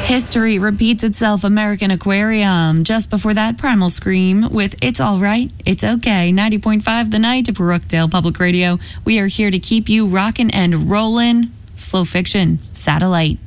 History repeats itself, American Aquarium. Just before that, Primal Scream with It's All Right, It's Okay. 90.5 The Night, Brookdale Public Radio. We are here to keep you rocking and rolling. Slow Fiction, Satellite.